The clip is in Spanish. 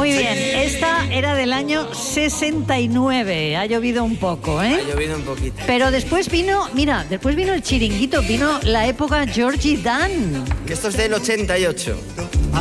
Muy bien, esta era del año 69. Ha llovido un poco, ¿eh? Ha llovido un poquito. Pero después vino el Chiringuito, vino la época Georgie Dan. Esto es del 88.